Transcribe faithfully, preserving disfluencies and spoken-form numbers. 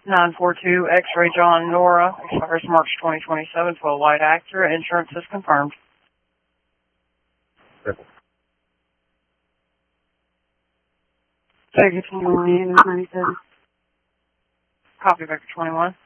nine four two X-ray John Nora, expires March twenty twenty-seven for a white Acura. Insurance is confirmed. Vector twenty-one, ninety-seven. Copy, Vector twenty-one.